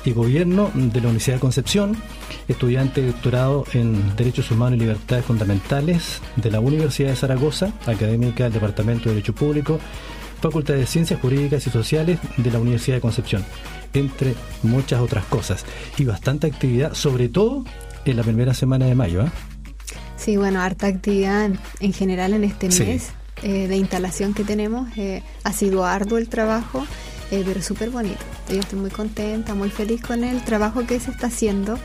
y Gobierno de la Universidad de Concepción, estudiante de doctorado en Derechos Humanos y Libertades Fundamentales de la Universidad de Zaragoza, académica del Departamento de Derecho Público, Facultad de Ciencias Jurídicas y Sociales de la Universidad de Concepción, entre muchas otras cosas. Y bastante actividad, sobre todo en la primera semana de mayo, ¿eh? Sí, bueno, harta actividad en general en este mes de instalación que tenemos. Ha sido arduo el trabajo, pero súper bonito. Yo estoy muy contenta, muy feliz con el trabajo que se está haciendo.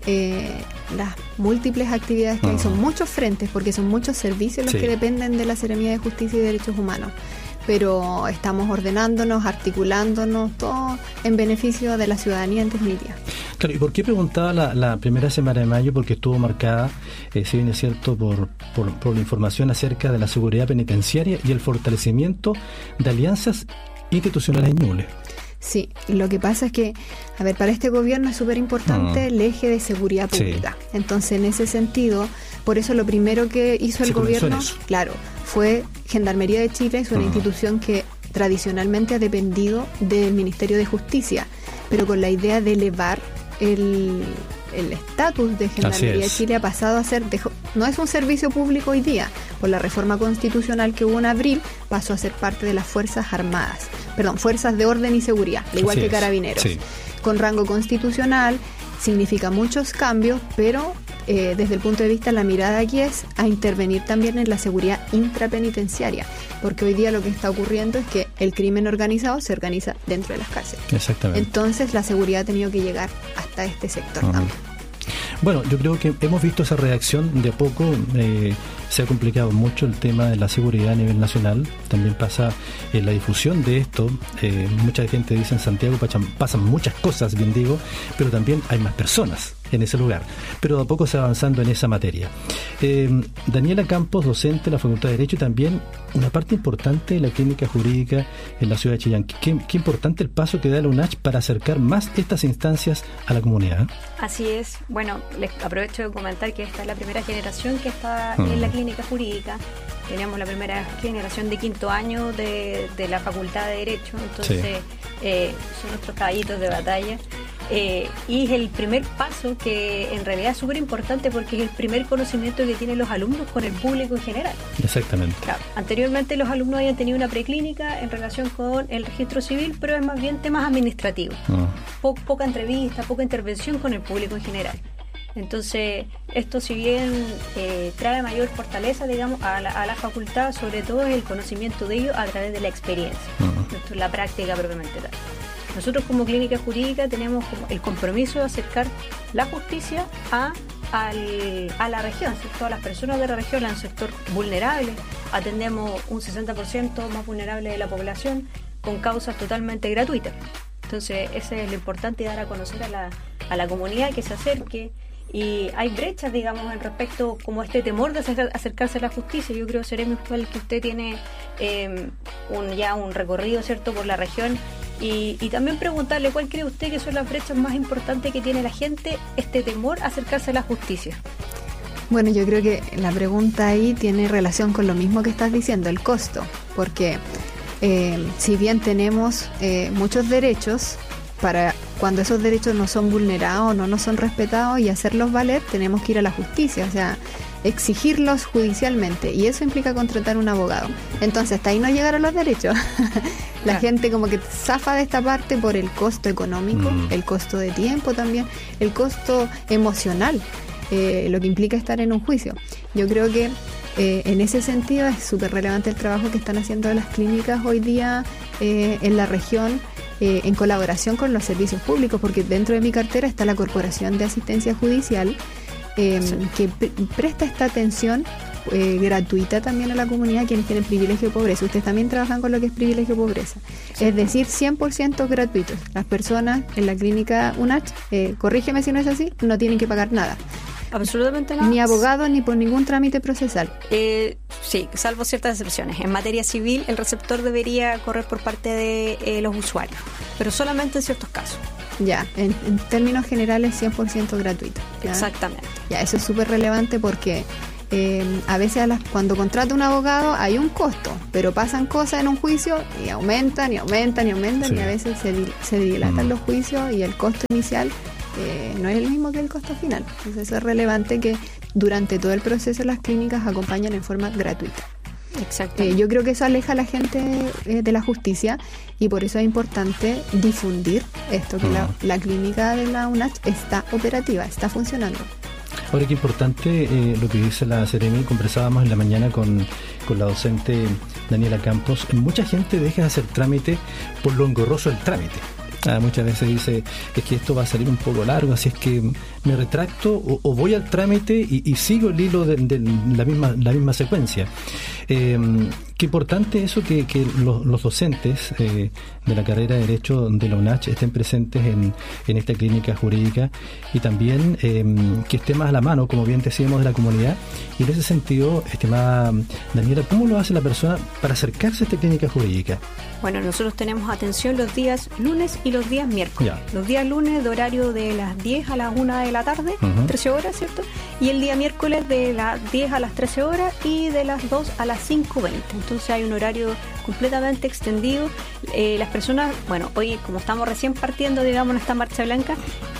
Las múltiples actividades que hay, son muchos frentes, porque son muchos servicios los que dependen de la Seremía de Justicia y Derechos Humanos. Pero estamos ordenándonos, articulándonos, todo en beneficio de la ciudadanía en definitiva. Claro, ¿y por qué preguntaba la primera semana de mayo? Porque estuvo marcada, si bien es cierto, por la información acerca de la seguridad penitenciaria y el fortalecimiento de alianzas institucionales en Ñuble. Sí, lo que pasa es que, a ver, para este gobierno es súper importante el eje de seguridad pública. Sí. Entonces, en ese sentido, por eso lo primero que hizo el gobierno, claro, fue Gendarmería de Chile, es una institución que tradicionalmente ha dependido del Ministerio de Justicia, pero con la idea de elevar el estatus de Gendarmería de Chile, ha pasado a ser, no es un servicio público hoy día, por la reforma constitucional que hubo en abril, pasó a ser parte de las Fuerzas Armadas, Fuerzas de Orden y Seguridad, al igual que Carabineros. Sí. Con rango constitucional, significa muchos cambios, pero desde el punto de vista, la mirada aquí es a intervenir también en la seguridad intrapenitenciaria, porque hoy día lo que está ocurriendo es que el crimen organizado se organiza dentro de las cárceles. Exactamente. Entonces la seguridad ha tenido que llegar hasta este sector también. Bueno, yo creo que hemos visto esa reacción de a poco. Se ha complicado mucho el tema de la seguridad a nivel nacional. También pasa la difusión de esto. Mucha gente dice en Santiago pasan muchas cosas, bien digo, pero también hay más personas en ese lugar. Pero de a poco se va avanzando en esa materia. Daniela Campos, docente de la Facultad de Derecho y también una parte importante de la clínica jurídica en la ciudad de Chillán. Qué importante el paso que da la UNACH para acercar más estas instancias a la comunidad. Así es. Bueno, les aprovecho de comentar que esta es la primera generación que está en la clínica jurídica. Tenemos la primera generación de quinto año de la Facultad de Derecho, entonces son nuestros caballitos de batalla. Y es el primer paso que en realidad es súper importante porque es el primer conocimiento que tienen los alumnos con el público en general. Exactamente. Claro, anteriormente los alumnos habían tenido una preclínica en relación con el registro civil, pero es más bien temas administrativos. Poca entrevista, poca intervención con el público en general. Entonces, esto si bien trae mayor fortaleza, digamos, a la facultad, sobre todo es el conocimiento de ellos a través de la experiencia, la práctica propiamente tal. Nosotros como clínica jurídica tenemos como el compromiso de acercar la justicia a la región, ¿cierto? A las personas de la región, a un sector vulnerable. Atendemos un 60% más vulnerable de la población con causas totalmente gratuitas. Entonces, ese es lo importante, dar a conocer a la comunidad que se acerque. Y hay brechas, digamos, en respecto como este temor de acercarse a la justicia. Yo creo, Seremi, que usted tiene un recorrido, ¿cierto?, por la región y también preguntarle cuál cree usted que son las brechas más importantes que tiene la gente, este temor a acercarse a la justicia. Bueno, yo creo que la pregunta ahí tiene relación con lo mismo que estás diciendo, el costo, porque si bien tenemos muchos derechos, para cuando esos derechos no son vulnerados, no son respetados y hacerlos valer, tenemos que ir a la justicia, o sea, exigirlos judicialmente, y eso implica contratar un abogado. Entonces, hasta ahí no llegaron los derechos. La gente como que zafa de esta parte por el costo económico, el costo de tiempo también, el costo emocional, lo que implica estar en un juicio. Yo creo que en ese sentido es súper relevante el trabajo que están haciendo las clínicas hoy día en la región, en colaboración con los servicios públicos, porque dentro de mi cartera está la Corporación de Asistencia Judicial, que presta esta atención gratuita también a la comunidad, quienes tienen privilegio de pobreza. Ustedes también trabajan con lo que es privilegio de pobreza, es decir, 100% gratuitos. Las personas en la clínica UNACH, corrígeme si no es así, no tienen que pagar nada. Absolutamente nada. Ni abogado, ni por ningún trámite procesal. Sí, salvo ciertas excepciones. En materia civil, el receptor debería correr por parte de los usuarios, pero solamente en ciertos casos. Ya, en términos generales 100% gratuito. ¿Ya? Exactamente. Ya, eso es súper relevante porque a veces cuando contrata un abogado hay un costo, pero pasan cosas en un juicio y aumentan y aumentan y aumentan, y a veces se dilatan los juicios y el costo inicial no es el mismo que el costo final. Entonces es relevante que durante todo el proceso las clínicas acompañan en forma gratuita. Exacto. Yo creo que eso aleja a la gente de la justicia, y por eso es importante difundir esto, que la clínica de la UNACH está operativa, está funcionando. Ahora, qué importante lo que dice la Seremi. Conversábamos en la mañana con la docente Daniela Campos. Mucha gente deja de hacer trámite por lo engorroso del trámite. Muchas veces dice, es que esto va a salir un poco largo, así es que me retracto o voy al trámite y sigo el hilo de la misma secuencia. Qué importante eso que los docentes de la carrera de Derecho de la UNACH estén presentes en esta clínica jurídica, y también que esté más a la mano, como bien decíamos, de la comunidad. Y en ese sentido, estimada Daniela, ¿cómo lo hace la persona para acercarse a esta clínica jurídica? Bueno, nosotros tenemos atención los días lunes y los días miércoles. Los días lunes de horario de las 10 a las 1 de la tarde, 13 horas, ¿cierto? Y el día miércoles de las 10 a las 13 horas y de las 2 a las 5:20. Entonces hay un horario completamente extendido. Las personas, bueno, hoy como estamos recién partiendo, digamos, en esta marcha blanca,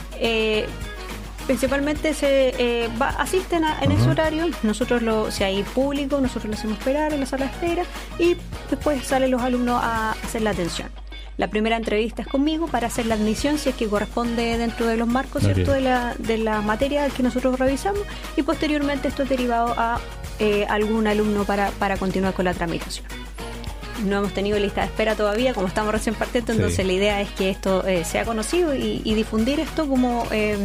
principalmente asisten en ese horario. Nosotros, si hay público, nosotros lo hacemos esperar en la sala de espera, y después salen los alumnos a hacer la atención. La primera entrevista es conmigo para hacer la admisión, si es que corresponde dentro de los marcos, ¿cierto?, de la materia que nosotros revisamos, y posteriormente esto es derivado a algún alumno para continuar con la tramitación. No hemos tenido lista de espera todavía, como estamos recién partiendo, entonces la idea es que esto sea conocido y difundir esto como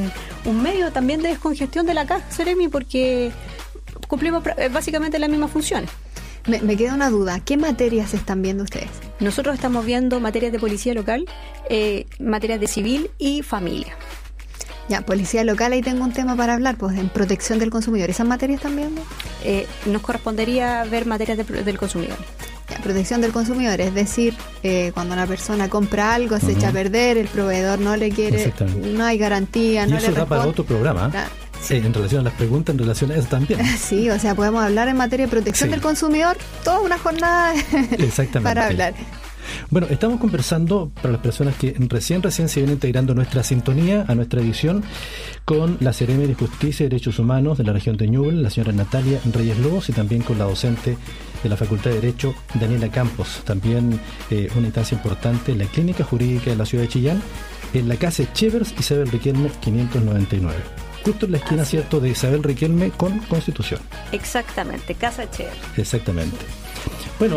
un medio también de descongestión de la caja Seremi, porque cumplimos básicamente las mismas funciones. Me queda una duda, ¿qué materias están viendo ustedes? Nosotros estamos viendo materias de policía local, materias de civil y familia. Ya, policía local, ahí tengo un tema para hablar, pues en protección del consumidor. ¿Esas materias están viendo? Nos correspondería ver materias del consumidor. Ya, protección del consumidor, es decir, cuando una persona compra algo, se echa a perder, el proveedor no le quiere, no hay garantía, no le responde. Y eso da para otro programa. Sí, en relación a las preguntas, en relación a eso también. Sí, o sea, podemos hablar en materia de protección del consumidor, toda una jornada para hablar. Bueno, estamos conversando, para las personas que recién se vienen integrando nuestra sintonía, a nuestra edición, con la Seremi de Justicia y Derechos Humanos de la región de Ñuble, la señora Natalia Reyes Lobos, y también con la docente de la Facultad de Derecho, Daniela Campos. También una instancia importante en la Clínica Jurídica de la ciudad de Chillán, en la casa Chevers Isabel Riquelme 599. Justo en la esquina, ¿cierto?, de Isabel Riquelme con Constitución. Exactamente, casa Chevers. Exactamente. Bueno,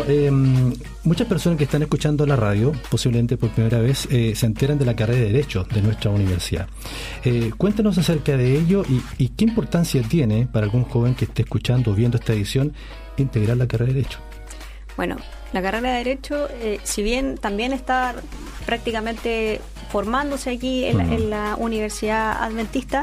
muchas personas que están escuchando la radio, posiblemente por primera vez, se enteran de la carrera de Derecho de nuestra universidad. Cuéntanos acerca de ello y qué importancia tiene para algún joven que esté escuchando o viendo esta edición integrar la carrera de Derecho. Bueno, la carrera de Derecho, si bien también está prácticamente formándose aquí en la Universidad Adventista,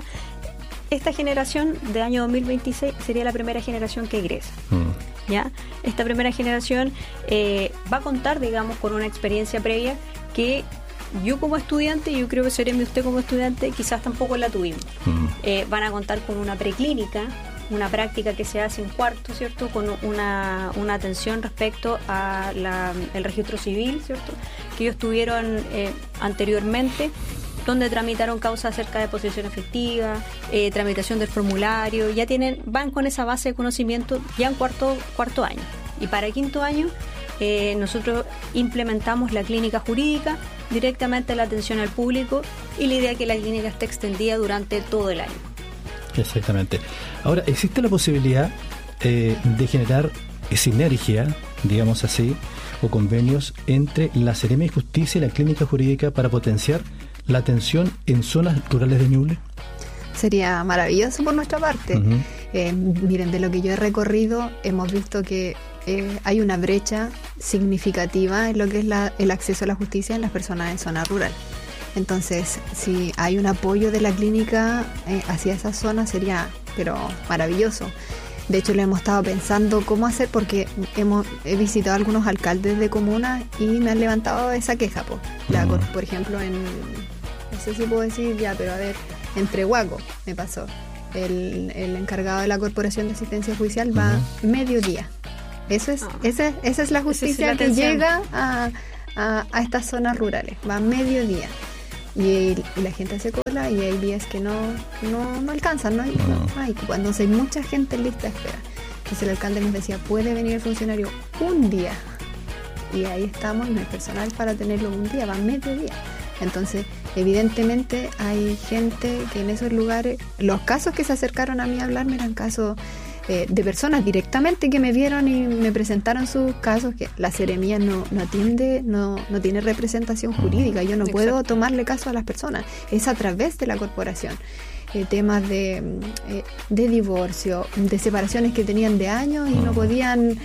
esta generación de año 2026 sería la primera generación que egresa. ¿Ya? Esta primera generación va a contar, digamos, con una experiencia previa que yo como estudiante, yo creo que Seremi, usted como estudiante, quizás tampoco la tuvimos. Van a contar con una preclínica, una práctica que se hace en cuarto, ¿cierto?, con una atención respecto a el registro civil, ¿cierto?, que ellos tuvieron anteriormente, donde tramitaron causas acerca de posesión efectiva, tramitación del formulario, van con esa base de conocimiento ya en cuarto año. Y para quinto año nosotros implementamos la clínica jurídica, directamente la atención al público, y la idea es que la clínica esté extendida durante todo el año. Exactamente. Ahora, ¿existe la posibilidad de generar sinergia, digamos así, o convenios entre la Seremi de Justicia y la clínica jurídica para potenciar la atención en zonas rurales de Ñuble? Sería maravilloso por nuestra parte. Miren, de lo que yo he recorrido, hemos visto que hay una brecha significativa en lo que es el acceso a la justicia en las personas en zona rural. Entonces, si hay un apoyo de la clínica hacia esa zona, sería pero maravilloso. De hecho, lo hemos estado pensando cómo hacer, porque he visitado a algunos alcaldes de comunas y me han levantado esa queja. Por ejemplo, no sé si puedo decir ya, pero a ver, en Trehuaco me pasó. el encargado de la Corporación de Asistencia Judicial va mediodía. Esa es la justicia que llega a estas zonas rurales, va mediodía. Y la gente hace cola y hay días que no alcanzan, no hay cupo. Entonces hay mucha gente en lista de espera. Entonces el alcalde nos decía, puede venir el funcionario un día. Y ahí estamos, y no hay personal para tenerlo un día, va mediodía. Entonces, evidentemente hay gente que en esos lugares, los casos que se acercaron a mí a hablarme eran casos de personas directamente que me vieron y me presentaron sus casos, que la Seremía no atiende, no tiene representación jurídica, yo no puedo tomarle caso a las personas, es a través de la corporación. Temas de divorcio, de separaciones que tenían de años y no podían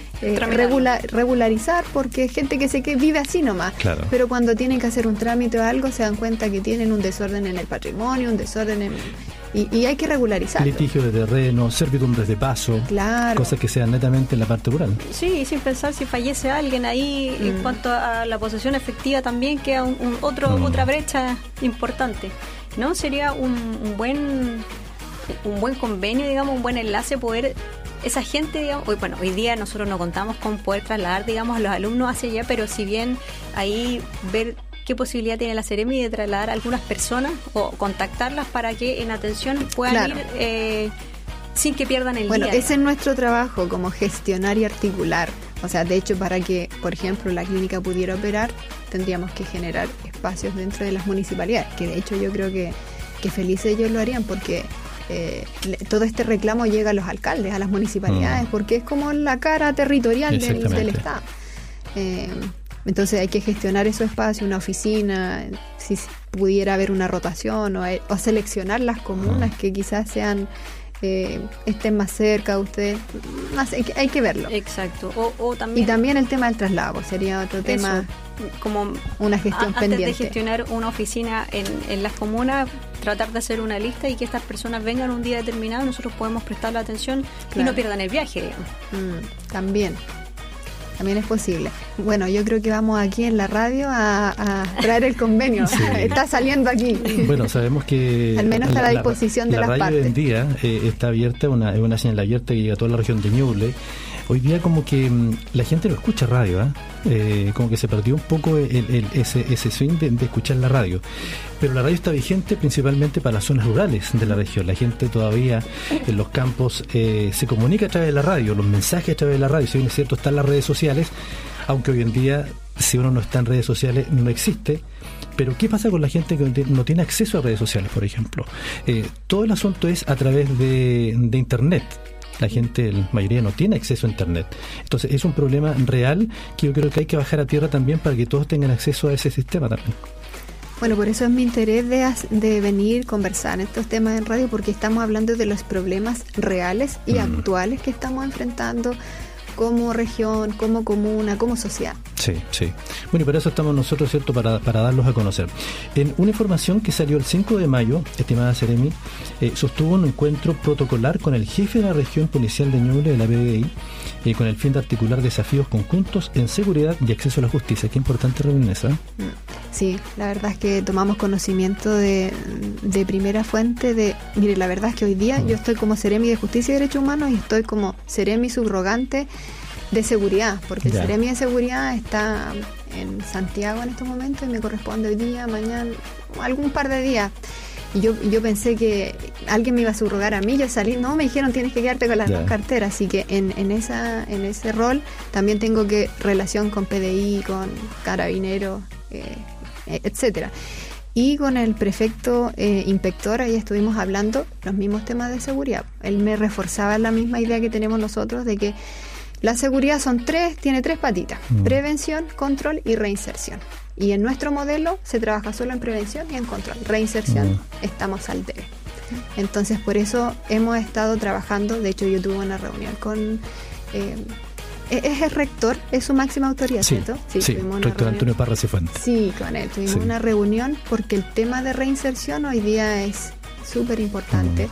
regularizar porque hay gente que vive así nomás. Claro. Pero cuando tienen que hacer un trámite o algo se dan cuenta que tienen un desorden en el patrimonio, un desorden y hay que regularizarlo. Litigio de terreno, servidumbres de paso, cosas que sean netamente en la parte rural. Sí, sin pensar si fallece alguien ahí, en cuanto a la posesión efectiva también queda otra brecha importante. ¿No? Sería un buen convenio, digamos, un buen enlace poder, esa gente, digamos, hoy día nosotros no contamos con poder trasladar, digamos, a los alumnos hacia allá, pero si bien ahí ver qué posibilidad tiene la Seremi de trasladar a algunas personas o contactarlas para que en atención puedan ir sin que pierdan el día. Bueno, ese es nuestro trabajo, como gestionar y articular. O sea, de hecho, para que, por ejemplo, la clínica pudiera operar, tendríamos que generar espacios dentro de las municipalidades, que de hecho yo creo que felices ellos lo harían, porque todo este reclamo llega a los alcaldes, a las municipalidades, porque es como la cara territorial del Estado. Entonces hay que gestionar esos espacios, una oficina, si pudiera haber una rotación o seleccionar las comunas que quizás sean... estén más cerca de ustedes, hay que verlo. Exacto. O también, y también el tema del traslado sería otro tema, como una gestión pendiente. Antes de gestionar una oficina en las comunas, tratar de hacer una lista y que estas personas vengan un día determinado, nosotros podemos prestar la atención y no pierdan el viaje, digamos. También es posible. Bueno, yo creo que vamos aquí en la radio a traer el convenio. Sí. Está saliendo aquí. Bueno, sabemos que... Al menos está a la disposición de las partes. La radio hoy en día está abierta, es una señal abierta que llega a toda la región de Ñuble. Hoy día como que la gente no escucha radio, como que se perdió un poco ese swing de escuchar la radio. Pero la radio está vigente principalmente para las zonas rurales de la región. La gente todavía en los campos se comunica a través de la radio, los mensajes a través de la radio. Si bien es cierto, están las redes sociales, aunque hoy en día, si uno no está en redes sociales, no existe. Pero ¿qué pasa con la gente que no tiene acceso a redes sociales, por ejemplo? Todo el asunto es a través de Internet. La gente, la mayoría, no tiene acceso a Internet. Entonces es un problema real que yo creo que hay que bajar a tierra también para que todos tengan acceso a ese sistema también. Bueno, por eso es mi interés de venir, conversar estos temas en radio, porque estamos hablando de los problemas reales y actuales que estamos enfrentando como región, como comuna, como sociedad. Sí. Bueno, y para eso estamos nosotros, ¿cierto?, para darlos a conocer. En una información que salió el 5 de mayo, estimada Seremi, sostuvo un encuentro protocolar con el jefe de la región policial de Ñuble, de la PDI, con el fin de articular desafíos conjuntos en seguridad y acceso a la justicia. Qué importante reunión esa. Sí, la verdad es que tomamos conocimiento de primera fuente mire, la verdad es que hoy día yo estoy como Seremi de Justicia y Derechos Humanos y estoy como Seremi subrogante de seguridad, porque el Seremi de Seguridad está en Santiago en estos momentos y me corresponde hoy día, mañana, algún par de días. Y yo pensé que alguien me iba a subrogar a mí, yo salí, me dijeron tienes que quedarte con las dos carteras, así que en ese rol también tengo que relación con PDI, con Carabineros, etcétera. Y con el prefecto inspector ahí estuvimos hablando los mismos temas de seguridad. Él me reforzaba la misma idea que tenemos nosotros de que la seguridad tiene tres patitas: prevención, control y reinserción. Y en nuestro modelo se trabaja solo en prevención y en control. Reinserción, estamos al debe. Entonces, por eso hemos estado trabajando. De hecho, yo tuve una reunión con... es el rector, es su máxima autoridad, ¿cierto? Sí, rector Antonio Parra Cifuentes. Sí, con él tuvimos una reunión porque el tema de reinserción hoy día es súper importante.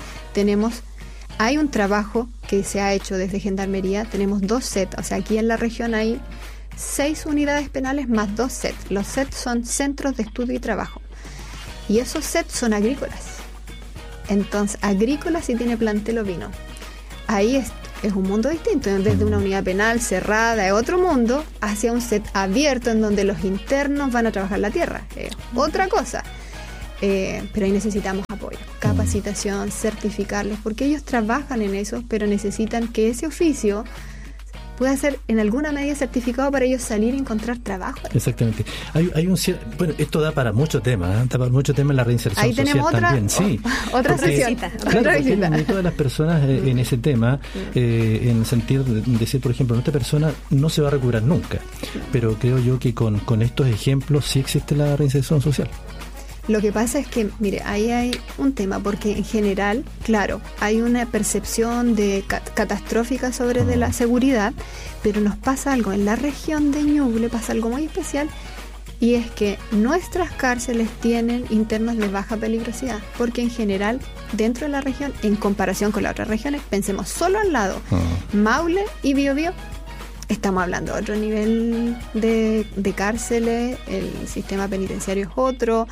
Hay un trabajo que se ha hecho desde Gendarmería, tenemos 2 sets, o sea, aquí en la región hay 6 unidades penales más 2 sets. Los sets son centros de estudio y trabajo. Y esos sets son agrícolas. Entonces, agrícola sí tiene plantel ovino. Ahí es un mundo distinto, desde una unidad penal cerrada, es otro mundo, hacia un set abierto en donde los internos van a trabajar la tierra. Otra cosa. Pero ahí necesitamos apoyo, capacitación, certificarlos, porque ellos trabajan en eso, pero necesitan que ese oficio pueda ser en alguna medida certificado para ellos salir y encontrar trabajo. Exactamente. Hay un bueno, esto da para mucho tema, da para mucho tema en la reinserción ahí social también. Sí, otra sesión. Claro, porque todas las personas en ese tema, en el sentido de decir, por ejemplo, esta persona no se va a recuperar nunca, pero creo yo que con estos ejemplos sí existe la reinserción social. Lo que pasa es que, mire, ahí hay un tema, porque en general, claro, hay una percepción de catastrófica sobre de la seguridad, pero nos pasa algo, en la región de Ñuble pasa algo muy especial, y es que nuestras cárceles tienen internos de baja peligrosidad, porque en general, dentro de la región, en comparación con las otras regiones, pensemos solo al lado, Maule y Biobío, estamos hablando de otro nivel de cárceles, el sistema penitenciario es otro,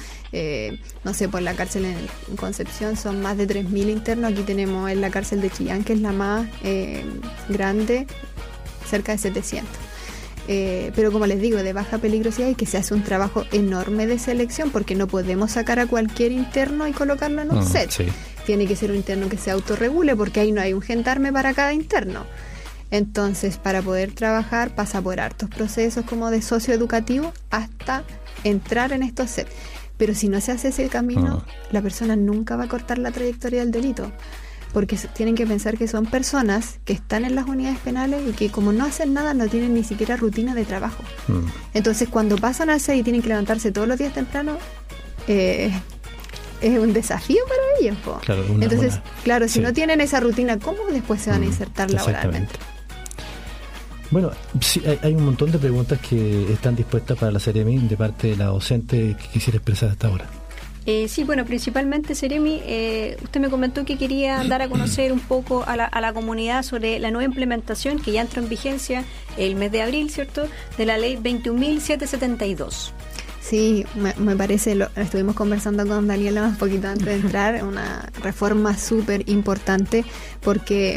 no sé, por la cárcel en Concepción son más de 3.000 internos, aquí tenemos en la cárcel de Chillán, que es la más grande, cerca de 700. Pero como les digo, de baja peligrosidad, y que se hace un trabajo enorme de selección, porque no podemos sacar a cualquier interno y colocarlo en un set. Sí. Tiene que ser un interno que se autorregule, porque ahí no hay un gendarme para cada interno. Entonces, para poder trabajar pasa por hartos procesos como de socioeducativo hasta entrar en estos sets. Pero si no se hace ese camino, la persona nunca va a cortar la trayectoria del delito. Porque tienen que pensar que son personas que están en las unidades penales y que como no hacen nada, no tienen ni siquiera rutina de trabajo. Entonces, cuando pasan al set y tienen que levantarse todos los días temprano, es un desafío para ellos. Claro, entonces, claro, si no tienen esa rutina, ¿cómo después se van a insertar laboralmente? Bueno, sí, hay un montón de preguntas que están dispuestas para la Seremi de parte de la docente que quisiera expresar hasta ahora. Sí, bueno, principalmente, Seremi, usted me comentó que quería dar a conocer un poco a la comunidad sobre la nueva implementación que ya entró en vigencia el mes de abril, ¿cierto?, de la ley 21.772. Sí, me parece, estuvimos conversando con Daniela un poquito antes de entrar, una reforma súper importante porque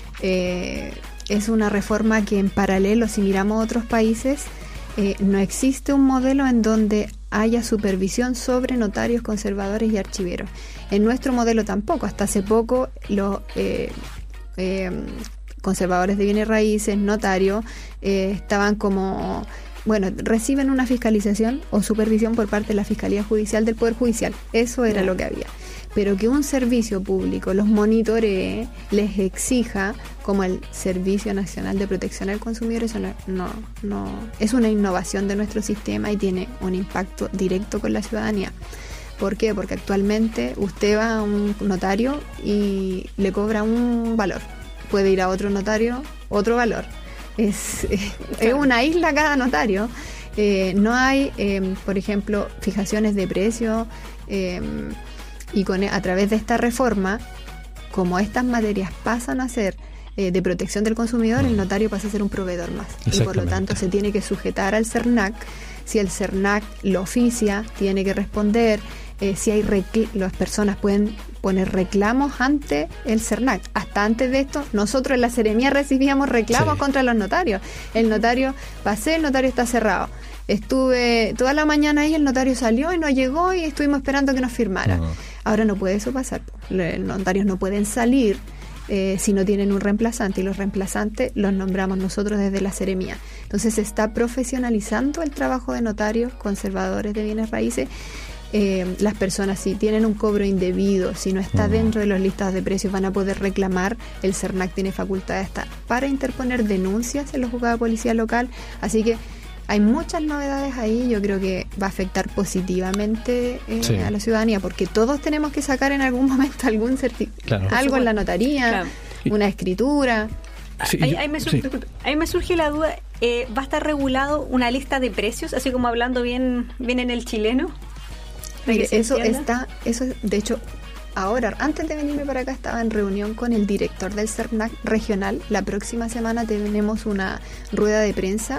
es una reforma que en paralelo, si miramos otros países, no existe un modelo en donde haya supervisión sobre notarios, conservadores y archiveros. En nuestro modelo tampoco. Hasta hace poco los conservadores de bienes raíces, notarios, estaban como... Bueno, reciben una fiscalización o supervisión por parte de la Fiscalía Judicial del Poder Judicial. Eso era lo que había. Pero que un servicio público los monitoree, les exija, como el Servicio Nacional de Protección al Consumidor, eso no es una innovación de nuestro sistema y tiene un impacto directo con la ciudadanía. ¿Por qué? Porque actualmente usted va a un notario y le cobra un valor. Puede ir a otro notario, otro valor. Es una isla cada notario. No hay, por ejemplo, fijaciones de precio, y a través de esta reforma, como estas materias pasan a ser de protección del consumidor, el notario pasa a ser un proveedor más y por lo tanto se tiene que sujetar al CERNAC. Si el CERNAC lo oficia, tiene que responder. Si hay las personas pueden poner reclamos ante el CERNAC. Hasta antes de esto, nosotros en la Seremía recibíamos reclamos contra los notarios. El notario, el notario está cerrado. Estuve toda la mañana ahí, el notario salió y no llegó y estuvimos esperando que nos firmara. Ahora no puede eso pasar. Los notarios no pueden salir si no tienen un reemplazante, y los reemplazantes los nombramos nosotros desde la Seremía. Entonces se está profesionalizando el trabajo de notarios, conservadores de bienes raíces. Las personas, si tienen un cobro indebido, si no está dentro de los listados de precios, van a poder reclamar. El CERNAC tiene facultades para interponer denuncias en los juzgados de policía local. Así que hay muchas novedades ahí. Yo creo que va a afectar positivamente a la ciudadanía, porque todos tenemos que sacar en algún momento algún algo en la notaría, una escritura. Sí, ahí me surge la duda, ¿va a estar regulado una lista de precios, así como hablando bien en el chileno? Mire, eso de hecho, ahora, antes de venirme para acá, estaba en reunión con el director del CERNAC regional. La próxima semana tenemos una rueda de prensa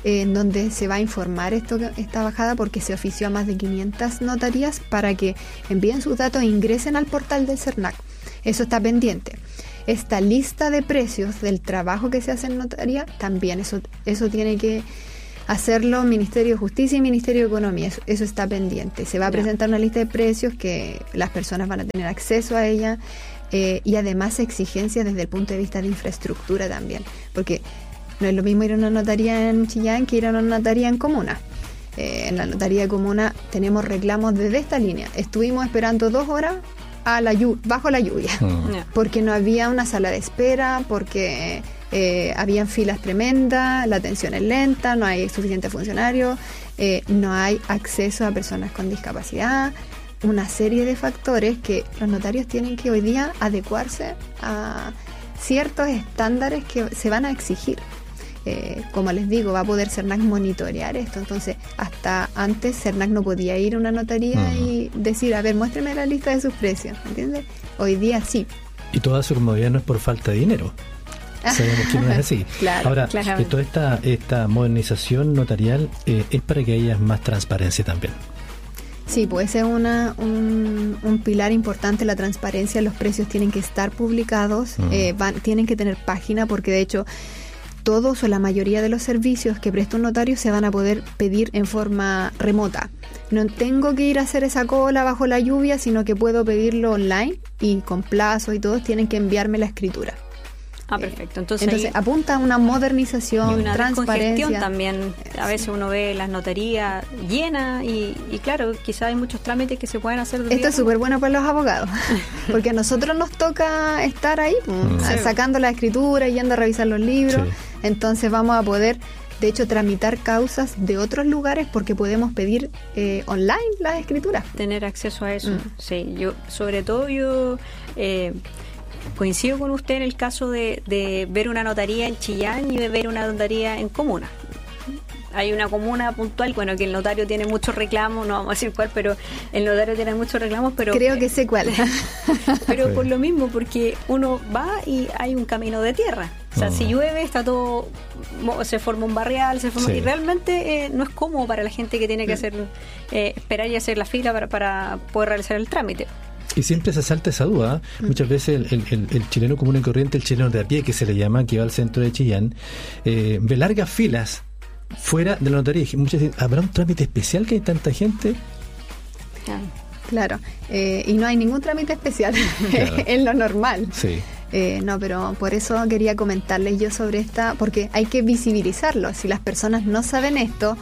en donde se va a informar esta bajada, porque se ofició a más de 500 notarías para que envíen sus datos e ingresen al portal del CERNAC. Eso está pendiente. Esta lista de precios del trabajo que se hace en notaría, también eso tiene que hacerlo Ministerio de Justicia y Ministerio de Economía. Eso está pendiente. Se va a presentar una lista de precios que las personas van a tener acceso a ella, y además exigencias desde el punto de vista de infraestructura también, porque no es lo mismo ir a una notaría en Chillán que ir a una notaría en comuna. En la notaría de comuna tenemos reclamos desde esta línea. Estuvimos esperando 2 horas bajo la lluvia, porque no había una sala de espera, porque habían filas tremendas, la atención es lenta, no hay suficientes funcionarios, no hay acceso a personas con discapacidad, una serie de factores que los notarios tienen que hoy día adecuarse a ciertos estándares que se van a exigir. Como les digo, va a poder CERNAC monitorear esto. Entonces, hasta antes CERNAC no podía ir a una notaría y decir, a ver, muéstrame la lista de sus precios, ¿entiendes? Hoy día sí. Y toda su comodidad no es por falta de dinero. Sabemos que no es así. Claro, ahora, toda esta modernización notarial es para que haya más transparencia también. Sí, pues es un pilar importante, la transparencia. Los precios tienen que estar publicados, tienen que tener página, porque de hecho todos o la mayoría de los servicios que presta un notario se van a poder pedir en forma remota. No tengo que ir a hacer esa cola bajo la lluvia, sino que puedo pedirlo online y con plazo, y todos tienen que enviarme la escritura. Perfecto. Entonces apunta a una modernización, y una transparencia también. A veces uno ve las notarías llenas y claro, quizás hay muchos trámites que se pueden hacer. Esto es súper bueno para los abogados, porque a nosotros nos toca estar ahí sacando la escritura, yendo a revisar los libros. Sí. Entonces vamos a poder, de hecho, tramitar causas de otros lugares, porque podemos pedir online las escrituras. Tener acceso a eso. Sí, sobre todo coincido con usted en el caso de ver una notaría en Chillán y de ver una notaría en comuna. Hay una comuna puntual, bueno, que el notario tiene muchos reclamos, no vamos a decir cuál, pero el notario tiene muchos reclamos, pero creo que sé cuál. Pero por lo mismo, porque uno va y hay un camino de tierra. O sea, si llueve, está todo, se forma un barrial, y realmente no es cómodo para la gente que tiene que hacer esperar y hacer la fila para poder realizar el trámite. Y siempre se salta esa duda. Muchas veces el chileno común y corriente, el chileno de a pie, que se le llama, que va al centro de Chillán, ve largas filas fuera de la notaría. Muchas veces, ¿habrá un trámite especial que hay tanta gente? Claro. Y no hay ningún trámite especial. Es lo normal. Sí. No, pero por eso quería comentarles yo sobre porque hay que visibilizarlo. Si las personas no saben esto,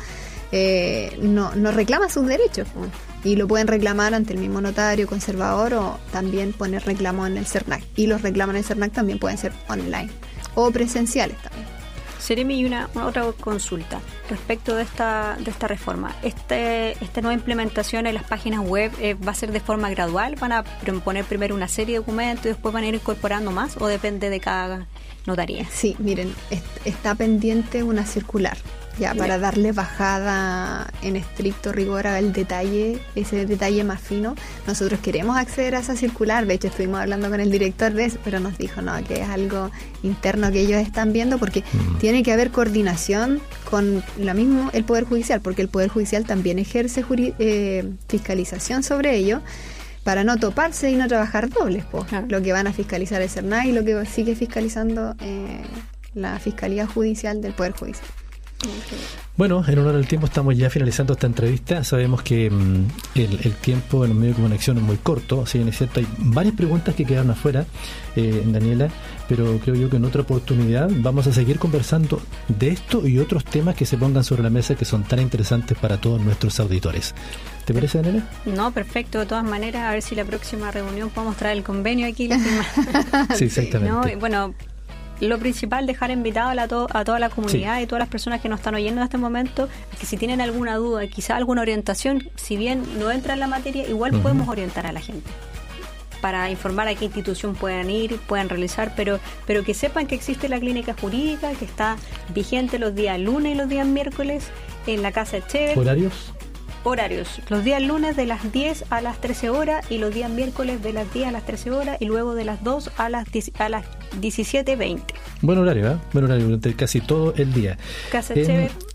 no reclaman sus derechos, y lo pueden reclamar ante el mismo notario, conservador, o también poner reclamo en el CERNAC. Y los reclamos en el CERNAC también pueden ser online o presenciales también. Seremi, y una otra consulta respecto de esta reforma. ¿Esta nueva implementación en las páginas web va a ser de forma gradual? ¿Van a poner primero una serie de documentos y después van a ir incorporando más, o depende de cada notaría? Sí, miren, está pendiente una circular, para darle bajada en estricto rigor al detalle, ese detalle más fino. Nosotros queremos acceder a esa circular. De hecho, estuvimos hablando con el director de eso, pero nos dijo que es algo interno que ellos están viendo, porque tiene que haber coordinación con el Poder Judicial, porque el Poder Judicial también ejerce fiscalización sobre ello, para no toparse y no trabajar dobles, lo que van a fiscalizar el CERNAC y lo que sigue fiscalizando la Fiscalía Judicial del Poder Judicial. Bueno, en honor al tiempo estamos ya finalizando esta entrevista. Sabemos que el tiempo en los medios de comunicación es muy corto, si bien es cierto, hay varias preguntas que quedaron afuera, Daniela, pero creo yo que en otra oportunidad vamos a seguir conversando de esto y otros temas que se pongan sobre la mesa, que son tan interesantes para todos nuestros auditores. ¿Te parece, Daniela? No, perfecto. De todas maneras, a ver si la próxima reunión podemos traer el convenio aquí. Sí, exactamente. Bueno, lo principal, dejar invitado a toda la comunidad y todas las personas que nos están oyendo en este momento, que si tienen alguna duda, quizá alguna orientación, si bien no entra en la materia, igual podemos orientar a la gente para informar a qué institución puedan ir, puedan realizar, pero que sepan que existe la clínica jurídica, que está vigente los días lunes y los días miércoles en la Casa Echever. Horarios, los días lunes de las 10 a las 13 horas y los días miércoles de las 10 a las 13 horas y luego de las 2 a las 17:20. Buen horario, Buen horario durante casi todo el día. Casa Echever,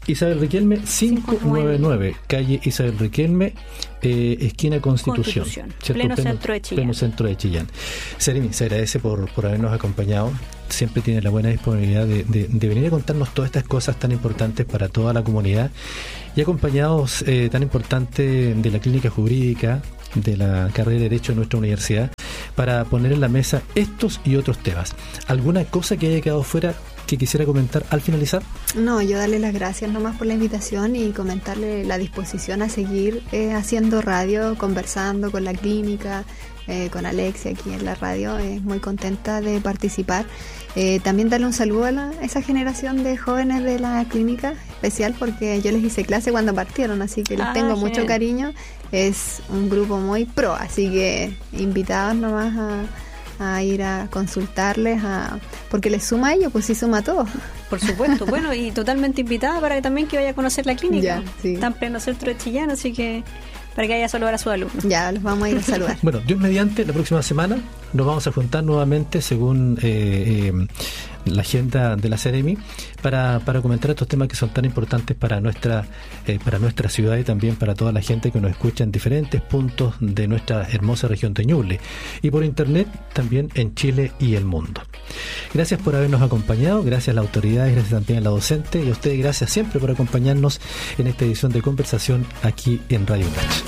Isabel Riquelme 599, calle Isabel Riquelme, esquina Constitución. Pleno centro de Chillán. Pleno centro de Chillán. Seremi, se agradece por habernos acompañado. Siempre tiene la buena disponibilidad de venir a contarnos todas estas cosas tan importantes para toda la comunidad y acompañados tan importante de la clínica jurídica, de la carrera de Derecho de nuestra universidad, para poner en la mesa estos y otros temas. ¿Alguna cosa que haya quedado fuera que quisiera comentar al finalizar? No, yo darle las gracias nomás por la invitación y comentarle la disposición a seguir haciendo radio, conversando con la clínica, con Alexia aquí en la radio. Muy contenta de participar. También darle un saludo a esa generación de jóvenes de la clínica, especial porque yo les hice clase cuando partieron, así que les tengo mucho cariño. Es un grupo muy pro, así que invitados nomás a ir a consultarles, porque les suma a ellos, pues sí suma a todos. Por supuesto, bueno, y totalmente invitada para que también vaya a conocer la clínica. Ya, sí. Está en pleno centro de Chillán, así que para que vaya a saludar a sus alumnos. Ya, los vamos a ir a saludar. Bueno, Dios mediante, la próxima semana nos vamos a juntar nuevamente según la agenda de la Seremi para comentar estos temas que son tan importantes para nuestra ciudad y también para toda la gente que nos escucha en diferentes puntos de nuestra hermosa región de Ñuble y por internet también en Chile y el mundo. Gracias por habernos acompañado, gracias a las autoridades, gracias también a la docente y a ustedes gracias siempre por acompañarnos en esta edición de conversación aquí en Radio UNACH.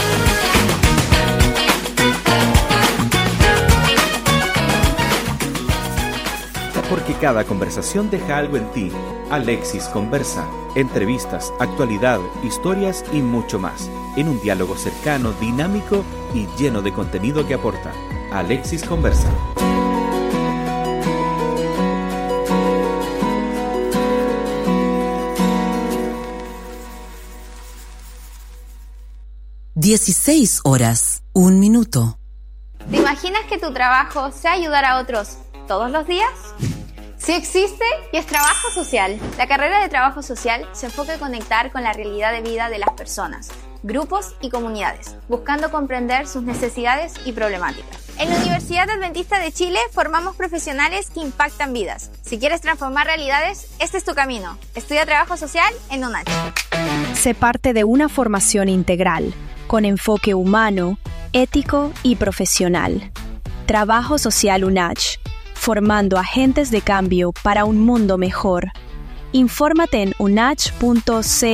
Porque cada conversación deja algo en ti. Alexis Conversa. Entrevistas, actualidad, historias y mucho más. En un diálogo cercano, dinámico y lleno de contenido que aporta. Alexis Conversa. (16:01). ¿Te imaginas que tu trabajo sea ayudar a otros todos los días? Sí existe y es trabajo social. La carrera de trabajo social se enfoca en conectar con la realidad de vida de las personas, grupos y comunidades, buscando comprender sus necesidades y problemáticas. En la Universidad Adventista de Chile formamos profesionales que impactan vidas. Si quieres transformar realidades, este es tu camino. Estudia trabajo social en UNACH. Sé parte de una formación integral, con enfoque humano, ético y profesional. Trabajo Social UNACH, formando agentes de cambio para un mundo mejor. Infórmate en unach.cl.